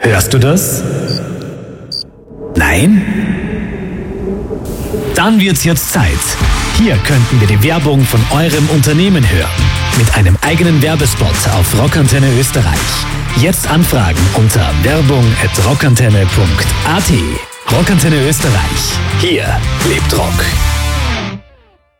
Hörst du das? Nein? Dann wird's jetzt Zeit. Hier könnten wir die Werbung von eurem Unternehmen hören. Mit einem eigenen Werbespot auf Rockantenne Österreich. Jetzt anfragen unter werbung@rockantenne.at. Rockantenne Österreich. Hier lebt Rock.